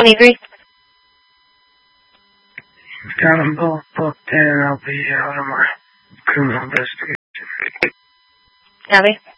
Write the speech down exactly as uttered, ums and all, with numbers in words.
twenty-three. Got them both booked in. I'll be out on my criminal investigation. Copy.